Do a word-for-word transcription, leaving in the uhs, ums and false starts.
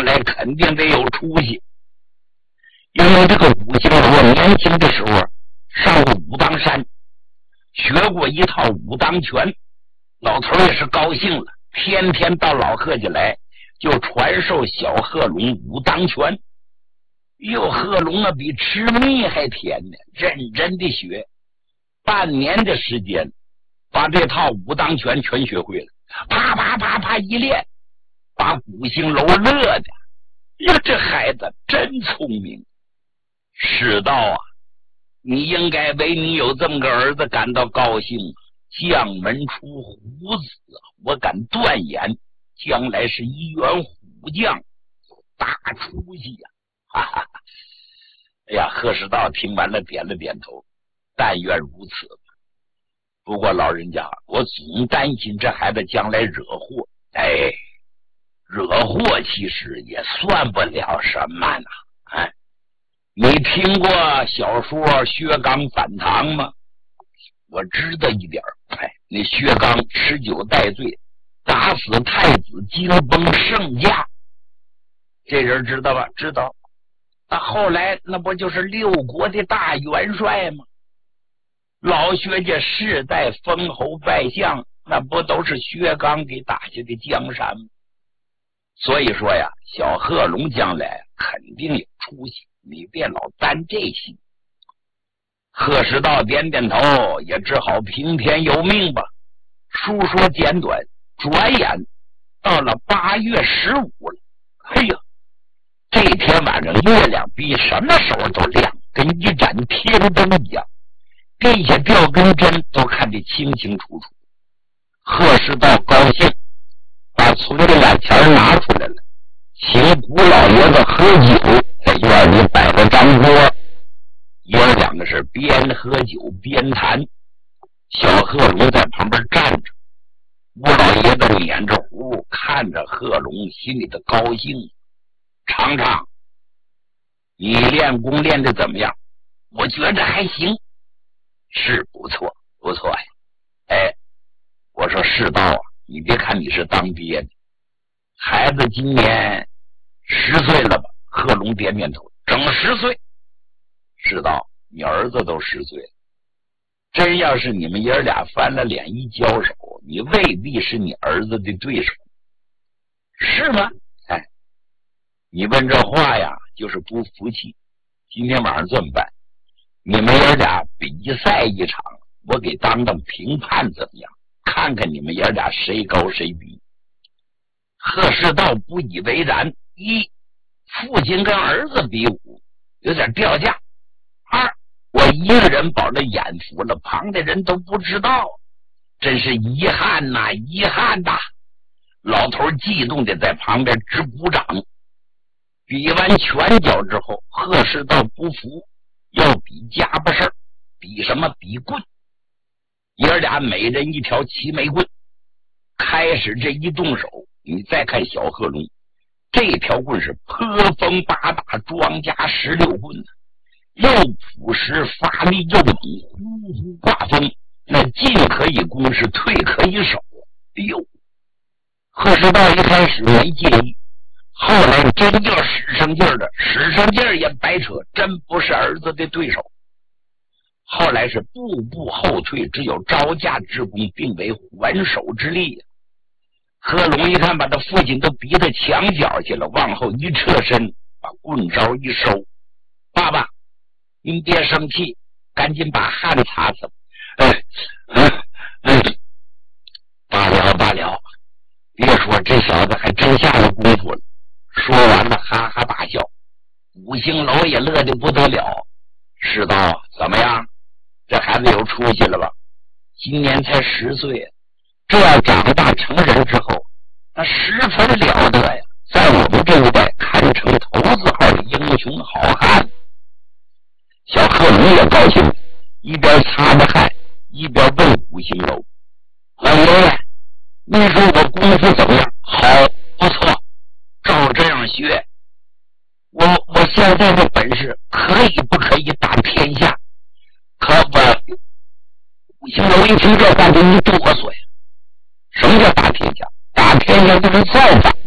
来肯定得有出息。因为这个五星楼年轻的时候上过武当山，学过一套武当拳，老头也是高兴了，天天到老贺家来，就传授小贺龙武当拳。哟，贺龙啊，比吃蜜还甜呢，认真的学，半年的时间，把这套武当拳全学会了，啪啪啪啪一练，把五星楼乐的，呀，这孩子真聪明。世道啊，你应该为你有这么个儿子感到高兴。将门出虎子，我敢断言，将来是一员虎将，大出息呀！哈哈哈！哎呀，贺世道听完了，点了点头，但愿如此吧。不过老人家，我总担心这孩子将来惹祸。哎，惹祸其实也算不了什么呢。哎，你听过小说《薛刚反唐》吗？我知道一点。哎，那薛刚持酒戴醉，打死太子惊崩圣驾，这人知道吧？知道。那后来那不就是六国的大元帅吗？老薛家世代封侯拜相，那不都是薛刚给打下的江山吗？所以说呀，小贺龙将来肯定有出息，你别老担这心。贺世道点点头，也只好听天由命吧。书说简短，转眼到了八月十五了。哎呀，这天晚上月亮比什么时候都亮，跟一盏天灯一样，地下吊根针都看得清清楚楚。贺世道高兴，把村里的钱拿出来了，请古老爷子喝酒，在院里摆了张桌，爷儿两个是边喝酒边谈。小贺龙在旁边站着，吴老爷子捻着胡看着贺龙，心里的高兴。尝尝，你练功练的怎么样？我觉着还行。是不错不错呀。哎，我说世道啊，你别看你是当爹的，孩子今年十岁了吧？贺龙点点头，整十岁。世道，你儿子都十岁了，真要是你们爷儿俩翻了脸一交手，你未必是你儿子的对手，是吗？哎，你问这话呀，就是不服气。今天晚上这么办，你们爷儿俩比赛一场，我给当当评判怎么样？看看你们爷儿俩谁高谁低。贺世道不以为然：一，父亲跟儿子比武有点掉价；二，我一个人保着眼福了，旁的人都不知道，真是遗憾呐、啊、遗憾呐、啊！老头激动的在旁边直鼓掌。比完拳脚之后，贺世道不服，要比家巴事儿。比什么？比棍。爷儿俩每人一条齐眉棍。开始这一动手，你再看小贺龙，这条棍是颇风八打，庄家十六棍呢，又朴实发力，又猛，呼呼挂风，那进可以攻，是退可以守。哎呦，贺世道一开始没介意，后来真叫使上劲儿的，使上劲儿也白扯，真不是儿子的对手。后来是步步后退，只有招架之功，并为还手之力。贺龙一看把他父亲都逼到墙角去了，往后一侧身，把棍招一收。爸爸，您别生气，赶紧把汗擦擦。哎，哎，哎，罢了罢了，别说这小子还真下了功夫了。说完了，哈哈大笑。五星楼也乐得不得了。世道，怎么样？这孩子有出息了吧？今年才十岁，这要长大成人之后，那十分了得呀，在我们这一代堪称头字号的英雄好汉。小贺龙也高兴，一边擦着汗，一边问五星楼：老爷爷，您说我功夫怎么样？好，不错，照这样学，我我现在的本事可以不可以打天下？可不，五星楼一听这话就一哆嗦呀。什么叫打天下？打天下就是造反。